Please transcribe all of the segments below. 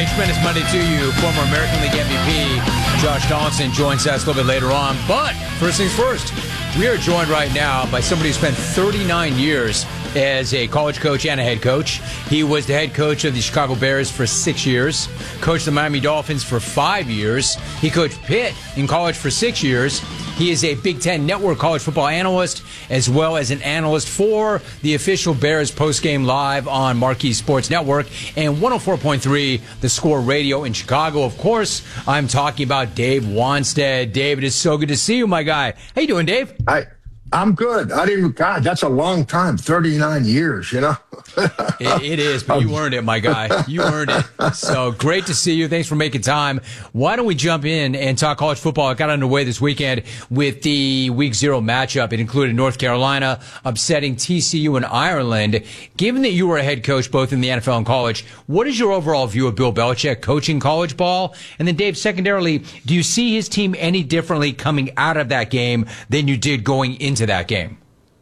morning. Tremendous Monday to you. Former American League MVP Josh Donaldson joins us a little bit later on. But first things first, we are joined right now by somebody who spent 39 years as a college coach and a head coach. He was the head coach of the Chicago Bears for 6 years, coached the Miami Dolphins for 5 years. He coached Pitt in college for 6 years. He is a Big Ten Network college football analyst, as well as an analyst for the official Bears postgame live on Marquee Sports Network and 104.3 The Score Radio in Chicago. Of course, I'm talking about Dave Wannstedt. Dave, it is so good to see you, my guy. How you doing, Dave? I'm good. God, that's a long time, 39 years, you know? It is, but you earned it, my guy. You earned it. So great to see you. Thanks for making time. Why don't we jump in and talk college football? It got underway this weekend with the Week 0 matchup. It included North Carolina upsetting TCU in Ireland. Given that you were a head coach both in the NFL and college, what is your overall view of Bill Belichick coaching college ball? And then, Dave, secondarily, do you see his team any differently coming out of that game than you did going into that game?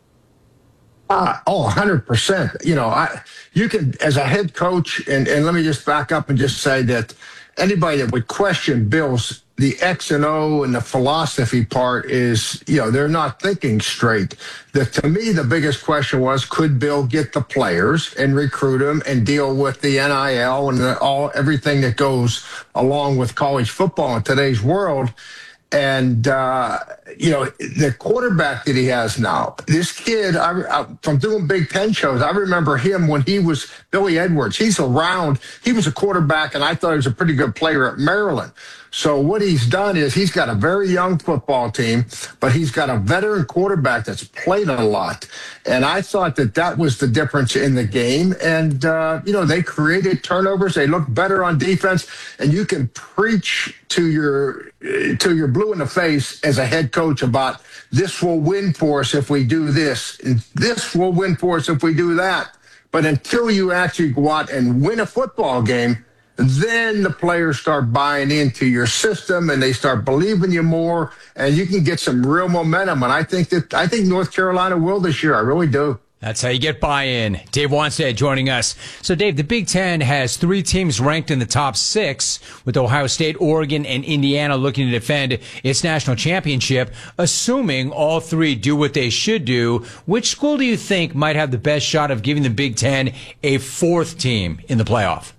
100%. You know, you can, as a head coach, and let me just back up and just say that anybody that would question Bill's, the X and O and the philosophy part is, you know, they're not thinking straight. To me, the biggest question was, could Bill get the players and recruit them and deal with the NIL and everything that goes along with college football in today's world? And, you know, the quarterback that he has now, this kid, from doing Big Ten shows, I remember him when he was Billy Edwards. He was a quarterback, and I thought he was a pretty good player at Maryland. So what he's done is he's got a very young football team, but he's got a veteran quarterback that's played a lot. And I thought that was the difference in the game. And, you know, they created turnovers. They looked better on defense. And you can preach to your blue in the face as a head coach about this will win for us if we do this. And this will win for us if we do that. But until you actually go out and win a football game, then the players start buying into your system and they start believing you more, and you can get some real momentum. And I think North Carolina will this year. I really do. That's how you get buy-in. Dave Wannstedt joining us. So, Dave, the Big Ten has 3 teams ranked in the top 6, with Ohio State, Oregon, and Indiana looking to defend its national championship. Assuming all 3 do what they should do, which school do you think might have the best shot of giving the Big Ten a 4th team in the playoff?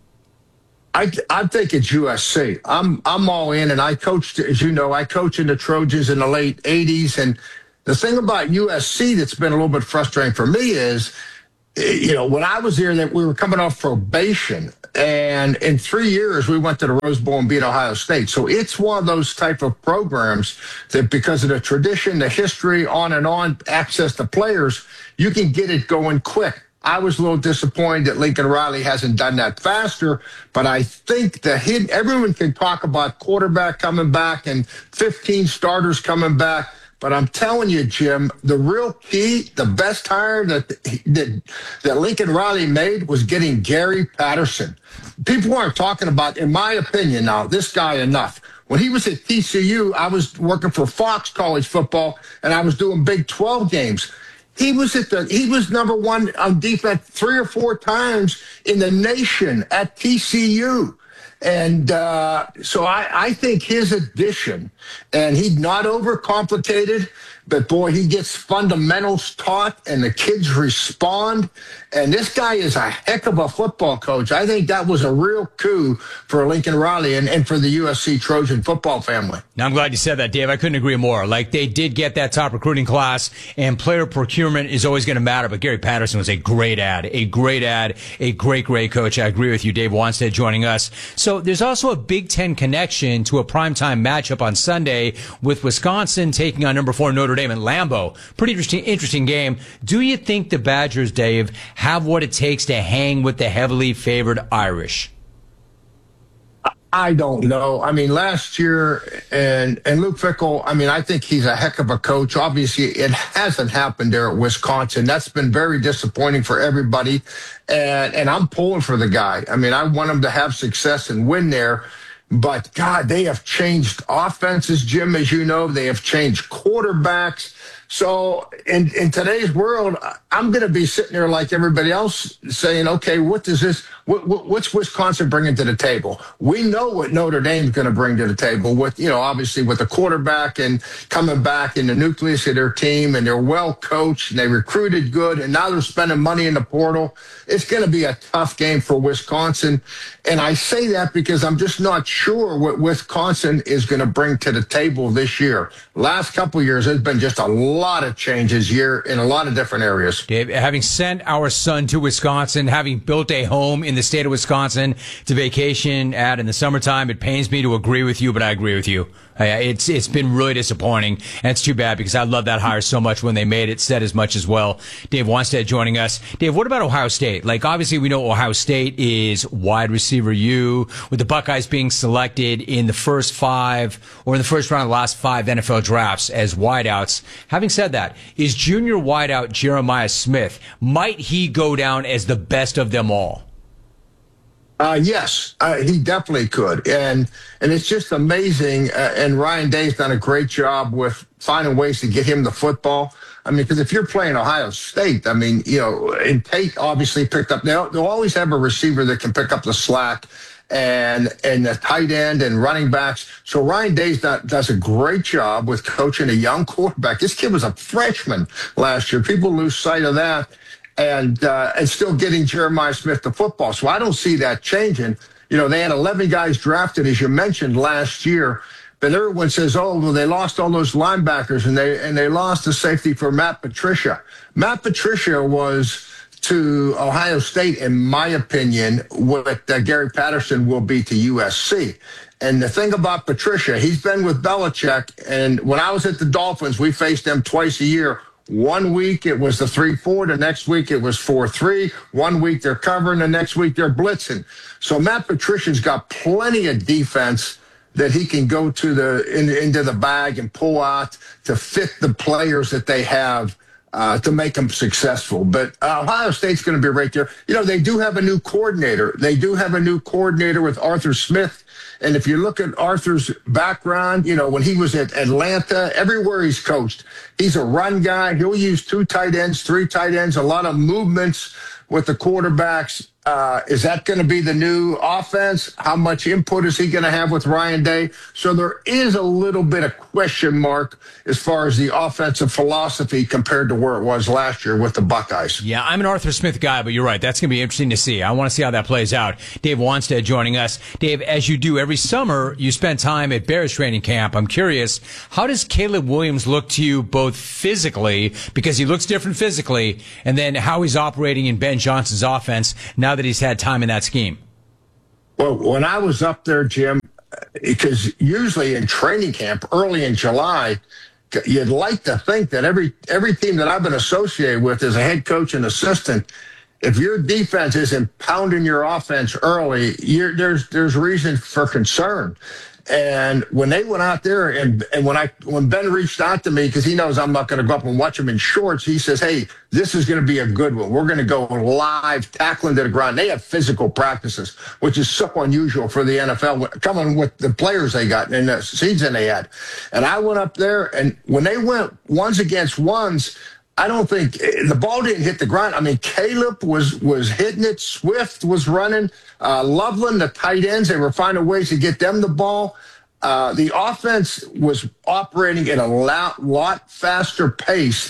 I think it's USC. I'm all in, and I coached, as you know, I coached in the Trojans in the late 80s. And the thing about USC that's been a little bit frustrating for me is, you know, when I was there, that we were coming off probation, and in 3 years we went to the Rose Bowl and beat Ohio State. So it's one of those type of programs that, because of the tradition, the history, on and on, access to players, you can get it going quick. I was a little disappointed that Lincoln Riley hasn't done that faster, but I think everyone can talk about quarterback coming back and 15 starters coming back. But I'm telling you, Jim, the real key, the best hire that Lincoln Riley made was getting Gary Patterson. People aren't talking about, in my opinion now, this guy enough. When he was at TCU, I was working for Fox College Football, and I was doing Big 12 games. He was number 1 on defense 3 or 4 times in the nation at TCU. And so I think his addition, and he's not overcomplicated, but boy, he gets fundamentals taught and the kids respond. And this guy is a heck of a football coach. I think that was a real coup for Lincoln Riley and for the USC Trojan football family. Now, I'm glad you said that, Dave. I couldn't agree more. Like, they did get that top recruiting class, and player procurement is always going to matter. But Gary Patterson was a great a great coach. I agree with you. Dave Wannstedt joining us. So there's also a Big Ten connection to a primetime matchup on Sunday with Wisconsin taking on number 4 Notre Dame at Lambeau. Pretty interesting game. Do you think the Badgers, Dave, have what it takes to hang with the heavily favored Irish? I don't know. I mean, last year, and Luke Fickell, I mean, I think he's a heck of a coach. Obviously, it hasn't happened there at Wisconsin. That's been very disappointing for everybody. And I'm pulling for the guy. I mean, I want him to have success and win there. But, God, they have changed offenses, Jim, as you know. They have changed quarterbacks. So in today's world, I'm going to be sitting there like everybody else saying, okay, what's Wisconsin bringing to the table? We know what Notre Dame's going to bring to the table with, obviously with the quarterback and coming back in the nucleus of their team, and they're well coached and they recruited good, and now they're spending money in the portal. It's going to be a tough game for Wisconsin. And I say that because I'm just not sure what Wisconsin is going to bring to the table this year. Last couple of years, there's been just a lot of changes here in a lot of different areas. Dave, having sent our son to Wisconsin, having built a home in the state of Wisconsin to vacation at in the summertime, it pains me to agree with you, but I agree with you. It's been really disappointing, and it's too bad because I love that hire so much when they made it, said as much as well. Dave Wannstedt joining us. Dave, what about Ohio State? Like, obviously we know Ohio State is wide receiver U, with the Buckeyes being selected in the first 5 or in the first round of the last 5 NFL drafts as wideouts. Having said that, is junior wideout Jeremiah Smith, might he go down as the best of them all? Yes, he definitely could. And it's just amazing. And Ryan Day's done a great job with finding ways to get him the football. I mean, because if you're playing Ohio State, I mean, and Tate obviously picked up, they'll always have a receiver that can pick up the slack, and the tight end and running backs. So Ryan Day does a great job with coaching a young quarterback. This kid was a freshman last year. People lose sight of that. And still getting Jeremiah Smith the football. So I don't see that changing. They had 11 guys drafted, as you mentioned, last year. But everyone says, oh, well, they lost all those linebackers, and they lost the safety for Matt Patricia. Matt Patricia was to Ohio State, in my opinion, what Gary Patterson will be to USC. And the thing about Patricia, he's been with Belichick. And when I was at the Dolphins, we faced them twice a year. One week it was the 3-4. The next week it was 4-3. One week they're covering. The next week they're blitzing. So Matt Patricia's got plenty of defense that he can go to into the bag and pull out to fit the players that they have to make them successful. But Ohio State's going to be right there. They do have a new coordinator. They do have a new coordinator with Arthur Smith. And if you look at Arthur's background, when he was at Atlanta, everywhere he's coached, he's a run guy. He'll use 2 tight ends, 3 tight ends, a lot of movements with the quarterbacks. Is that going to be the new offense? How much input is he going to have with Ryan Day? So there is a little bit of question mark as far as the offensive philosophy compared to where it was last year with the Buckeyes. Yeah, I'm an Arthur Smith guy, but you're right. That's going to be interesting to see. I want to see how that plays out. Dave Wannstedt joining us. Dave, as you do every summer, you spend time at Bears training camp. I'm curious, how does Caleb Williams look to you both physically, because he looks different physically, and then how he's operating in Ben Johnson's offense now that he's had time in that scheme? Well, when I was up there, Jim, because usually in training camp early in July, you'd like to think that every team that I've been associated with as a head coach and assistant, if your defense isn't pounding your offense early, there's reason for concern. And when they went out there, and when Ben reached out to me, because he knows I'm not going to go up and watch him in shorts, he says, hey, this is going to be a good one. We're going to go live, tackling to the ground. They have physical practices, which is so unusual for the NFL, coming with the players they got and the season they had. And I went up there, and when they went ones against ones, I don't think the ball didn't hit the ground. I mean, Caleb was hitting it. Swift was running. Loveland, the tight ends, they were finding ways to get them the ball. The offense was operating at a lot faster pace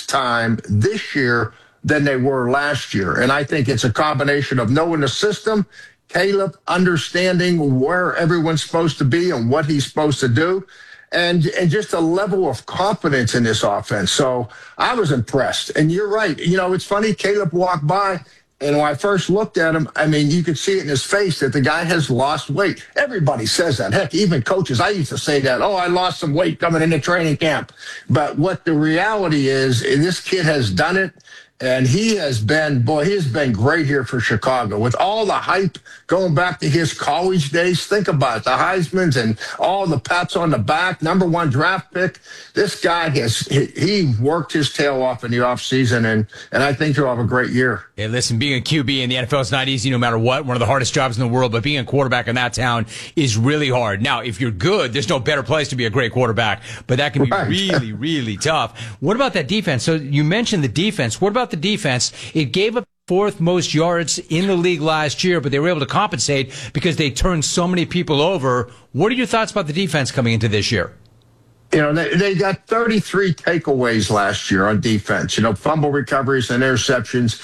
this year than they were last year. And I think it's a combination of knowing the system, Caleb understanding where everyone's supposed to be and what he's supposed to do, and just a level of confidence in this offense. So I was impressed. And you're right. It's funny, Caleb walked by, and when I first looked at him, I mean, you could see it in his face that the guy has lost weight. Everybody says that. Heck, even coaches, I used to say that. Oh, I lost some weight coming into training camp. But what the reality is this kid has done it, And he has been great here for Chicago. With all the hype going back to his college days, think about it, the Heismans and all the pats on the back, number one draft pick. This guy he worked his tail off in the offseason, and I think he'll have a great year. Hey, listen, being a QB in the NFL is not easy no matter what. One of the hardest jobs in the world, but being a quarterback in that town is really hard. Now, if you're good, there's no better place to be a great quarterback, but that can be really, really tough. What about that defense? So you mentioned the defense. What about the defense? It gave up fourth most yards in the league last year, but they were able to compensate because they turned so many people over. What are your thoughts about the defense coming into this year? You know, they got 33 takeaways last year on defense, fumble recoveries and interceptions.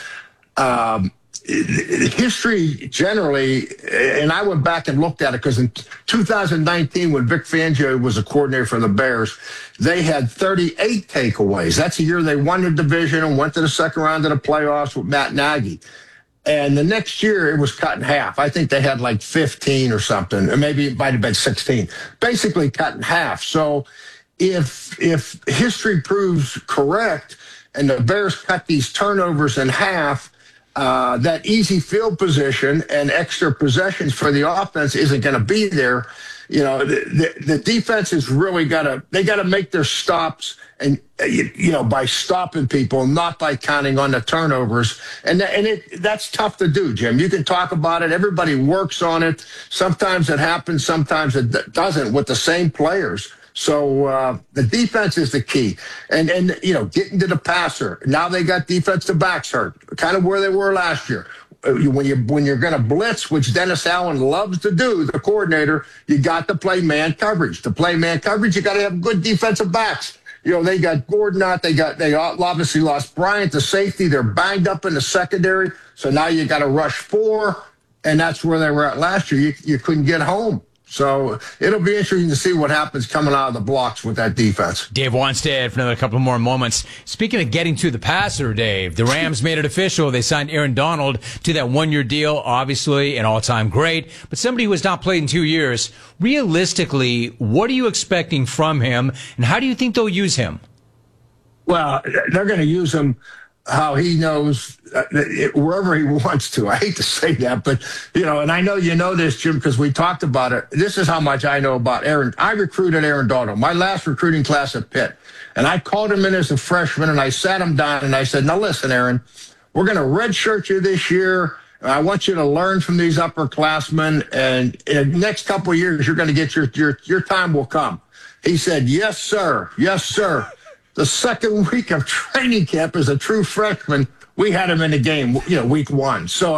History generally, and I went back and looked at it because in 2019, when Vic Fangio was a coordinator for the Bears, they had 38 takeaways. That's the year they won the division and went to the second round of the playoffs with Matt Nagy. And the next year, it was cut in half. I think they had like 15 or something, or maybe it might have been 16. Basically cut in half. So if history proves correct and the Bears cut these turnovers in half, that easy field position and extra possessions for the offense isn't going to be there. The defense has really got to make their stops and, by stopping people, not by counting on the turnovers. And that's tough to do, Jim. You can talk about it. Everybody works on it. Sometimes it happens. Sometimes it doesn't with the same players. So the defense is the key. And getting to the passer. Now they got defensive backs hurt, kind of where they were last year. When you're going to blitz, which Dennis Allen loves to do, the coordinator, you got to play man coverage. To play man coverage, you got to have good defensive backs. They got Gordon out. They obviously lost Bryant, the safety. They're banged up in the secondary. So now you got to rush 4, and that's where they were at last year. You couldn't get home. So it'll be interesting to see what happens coming out of the blocks with that defense. Dave Wanstead for another couple more moments. Speaking of getting to the passer, Dave, the Rams made it official. They signed Aaron Donald to that one-year deal, obviously an all-time great, but somebody who has not played in 2 years. Realistically, what are you expecting from him, and how do you think they'll use him? Well, they're going to use him how he knows, wherever he wants to. I hate to say that, but, and I know you know this, Jim, because we talked about it. This is how much I know about Aaron. I recruited Aaron Donald, my last recruiting class at Pitt. And I called him in as a freshman, and I sat him down, and I said, now listen, Aaron, we're going to redshirt you this year. I want you to learn from these upperclassmen, and in the next couple of years, you're going to get your time will come. He said, yes, sir. Yes, sir. The second week of training camp as a true freshman, we had him in the game, week 1. So,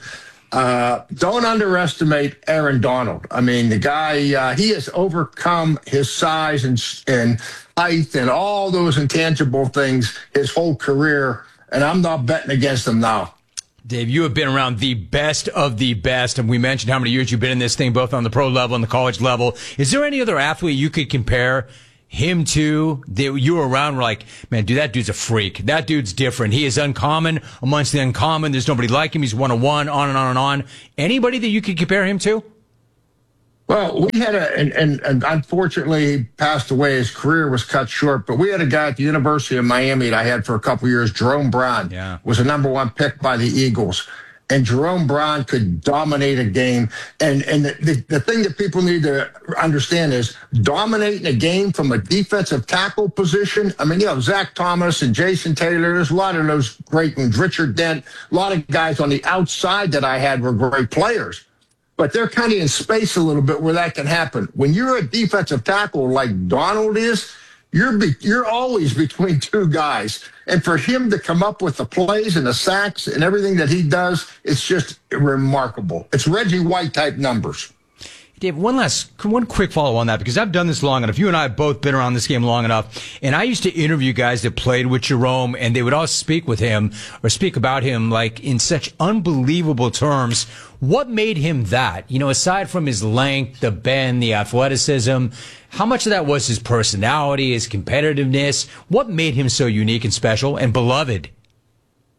don't underestimate Aaron Donald. The guy, he has overcome his size and height and all those intangible things his whole career, and I'm not betting against him now. Dave, you have been around the best of the best, and we mentioned how many years you've been in this thing, both on the pro level and the college level. Is there any other athlete you could compare him to that you were around were like, man, dude, that dude's a freak. That dude's different. He is uncommon amongst the uncommon. There's nobody like him. He's one-on-one, on and on and on. Anybody that you could compare him to? Well, we had and unfortunately he passed away. His career was cut short, but we had a guy at the University of Miami that I had for a couple of years, Jerome Brown. Yeah. Was a #1 pick by the Eagles. And Jerome Brown could dominate a game. And the thing that people need to understand is dominating a game from a defensive tackle position. Zach Thomas and Jason Taylor, there's a lot of those great ones. Richard Dent, a lot of guys on the outside that I had were great players. But they're kind of in space a little bit where that can happen. When you're a defensive tackle like Donald is, you're always between two guys. And for him to come up with the plays and the sacks and everything that he does, it's just remarkable. It's Reggie White type numbers. Dave, one quick follow on that, because I've done this long enough. You and I have both been around this game long enough. And I used to interview guys that played with Jerome, and they would all speak with him or speak about him like in such unbelievable terms. What made him that? Aside from his length, the bend, the athleticism, how much of that was his personality, his competitiveness? What made him so unique and special and beloved?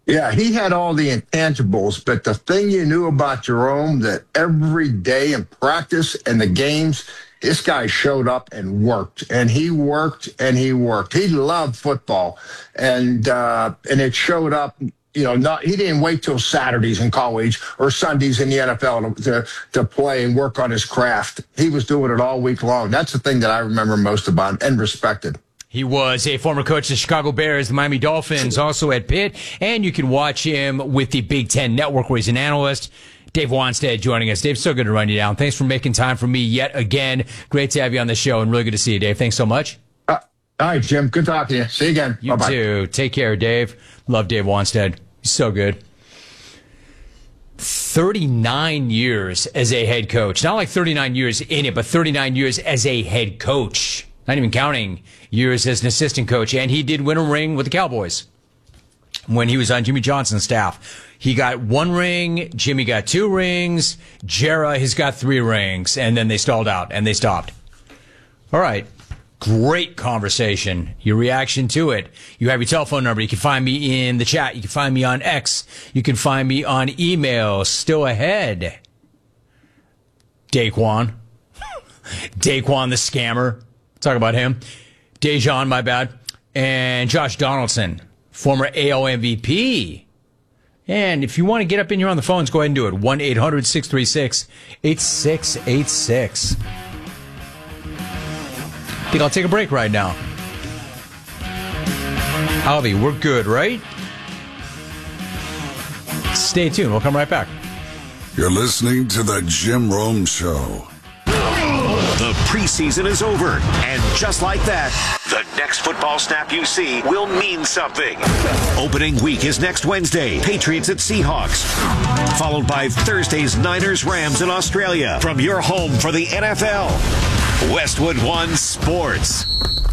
Yeah, he had all the intangibles, but the thing you knew about Jerome, that every day in practice and the games, this guy showed up and worked, and he worked and he worked. He loved football, and it showed up. He didn't wait till Saturdays in college or Sundays in the NFL to play and work on his craft. He was doing it all week long. That's the thing that I remember most about and respected. He was a former coach of the Chicago Bears, the Miami Dolphins, also at Pitt, and you can watch him with the Big Ten Network where he's an analyst. Dave Wannstedt joining us. Dave, so good to run you down. Thanks for making time for me yet again. Great to have you on the show and really good to see you, Dave. Thanks so much. All right, Jim. Good talking to you. See you again. You Bye-bye. too. Take care, Dave. Love Dave Wannstedt. He's so good. 39 years as a head coach. Not like 39 years in it, but 39 years as a head coach. Not even counting years as an assistant coach. And he did win a ring with the Cowboys when he was on Jimmy Johnson's staff. He got 1 ring. Jimmy got 2 rings. Jera has got 3 rings. And then they stalled out and they stopped. All right. Great conversation. Your reaction to it. You have your telephone number. You can find me in the chat. You can find me on X. You can find me on email. Still ahead. Daquan. Daquan the scammer. Talk about him. Dejan, my bad. And Josh Donaldson, former AL MVP. And if you want to get up in here on the phones, go ahead and do it. 1-800-636-8686. I think I'll take a break right now. Alvy, we're good, right? Stay tuned. We'll come right back. You're listening to The Jim Rome Show. The preseason is over, and just like that, the next football snap you see will mean something. Opening week is next Wednesday, Patriots at Seahawks, followed by Thursday's Niners-Rams in Australia. From your home for the NFL, Westwood One Sports.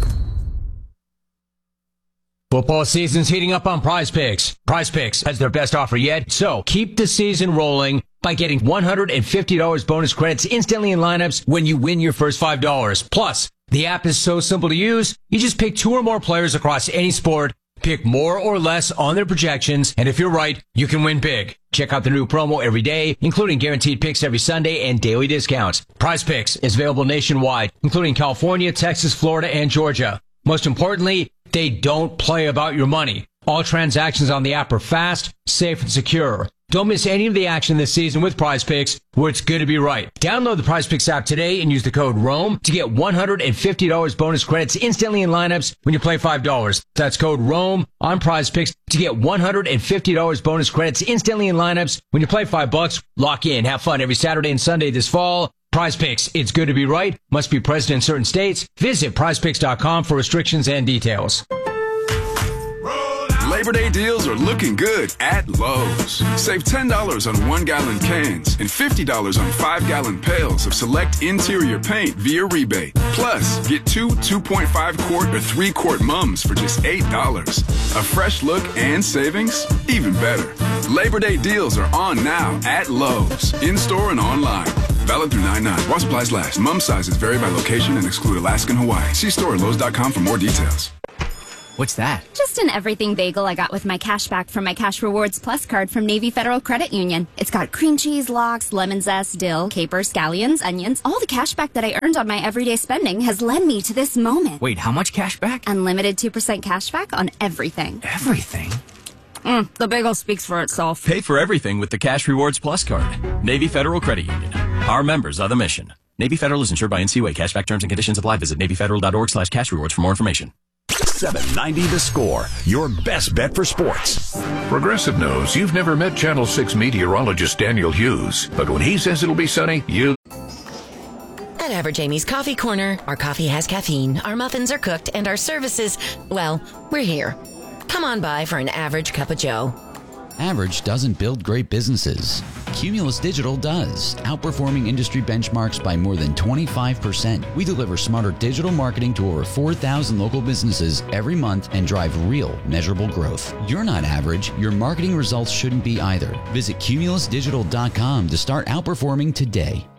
Football season's heating up on Prize Picks. Prize Picks has their best offer yet, so keep the season rolling by getting $150 bonus credits instantly in lineups when you win your first $5. Plus, the app is so simple to use, you just pick 2 or more players across any sport, pick more or less on their projections, and if you're right, you can win big. Check out the new promo every day, including guaranteed picks every Sunday and daily discounts. Prize Picks is available nationwide, including California, Texas, Florida, and Georgia. Most importantly, they don't play about your money. All transactions on the app are fast, safe, and secure. Don't miss any of the action this season with Prize Picks, where it's good to be right. Download the Prize Picks app today and use the code ROME to get $150 bonus credits instantly in lineups when you play $5. That's code ROME on Prize Picks to get $150 bonus credits instantly in lineups when you play $5. Lock in, have fun every Saturday and Sunday this fall. Prize Picks, it's good to be right. Must be present in certain states. Visit prizepicks.com for restrictions and details. Labor Day deals are looking good at Lowe's. Save $10 on 1-gallon cans and $50 on 5-gallon pails of select interior paint via rebate. Plus, get 2 2.5-quart or 3-quart mums for just $8. A fresh look and savings? Even better. Labor Day deals are on now at Lowe's, in-store and online. Valid through 9/9. While supplies last. Mum sizes vary by location and exclude Alaska and Hawaii. See store at Lowe's.com for more details. What's that? Just an everything bagel I got with my cash back from my Cash Rewards Plus card from Navy Federal Credit Union. It's got cream cheese, lox, lemon zest, dill, capers, scallions, onions. All the cash back that I earned on my everyday spending has led me to this moment. Wait, how much cash back? Unlimited 2% cash back on everything. Everything? The bagel speaks for itself. Pay for everything with the Cash Rewards Plus card. Navy Federal Credit Union. Our members are the mission. Navy Federal is insured by NCUA. Cashback terms and conditions apply. Visit NavyFederal.org/cash rewards for more information. 790 The Score, your best bet for sports. Progressive knows you've never met Channel 6 meteorologist Daniel Hughes, but when he says it'll be sunny, you... At Average Amy's Coffee Corner, our coffee has caffeine, our muffins are cooked, and our services, well, we're here. Come on by for an average cup of joe. Average doesn't build great businesses. Cumulus Digital does, outperforming industry benchmarks by more than 25%. We deliver smarter digital marketing to over 4,000 local businesses every month and drive real, measurable growth. You're not average. Your marketing results shouldn't be either. Visit cumulusdigital.com to start outperforming today.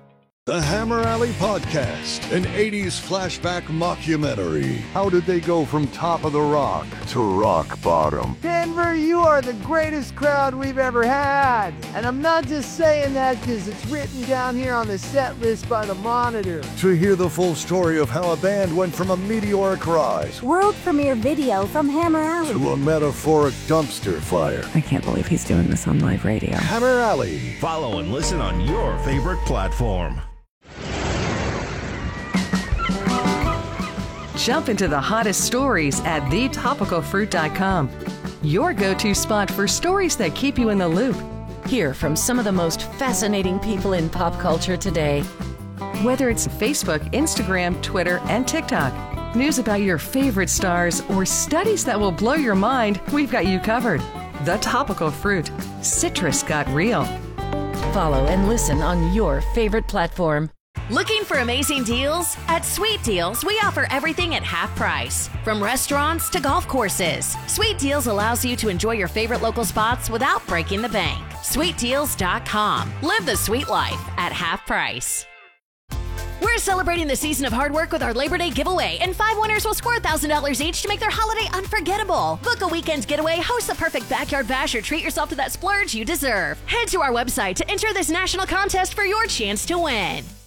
The Hammer Alley Podcast, an 80s flashback mockumentary. How did they go from top of the rock to rock bottom? Denver, you are the greatest crowd we've ever had. And I'm not just saying that because it's written down here on the set list by the Monitor. To hear the full story of how a band went from a meteoric rise, world premiere video from Hammer Alley, to a metaphoric dumpster fire. I can't believe he's doing this on live radio. Hammer Alley. Follow and listen on your favorite platform. Jump into the hottest stories at thetopicalfruit.com. Your go-to spot for stories that keep you in the loop. Hear from some of the most fascinating people in pop culture today. Whether it's Facebook, Instagram, Twitter, and TikTok, news about your favorite stars, or studies that will blow your mind, we've got you covered. The Topical Fruit. Citrus got real. Follow and listen on your favorite platform. Looking for amazing deals? At Sweet Deals, we offer everything at half price. From restaurants to golf courses, Sweet Deals allows you to enjoy your favorite local spots without breaking the bank. SweetDeals.com. Live the sweet life at half price. We're celebrating the season of hard work with our Labor Day giveaway, and 5 winners will score $1,000 each to make their holiday unforgettable. Book a weekend getaway, host the perfect backyard bash, or treat yourself to that splurge you deserve. Head to our website to enter this national contest for your chance to win.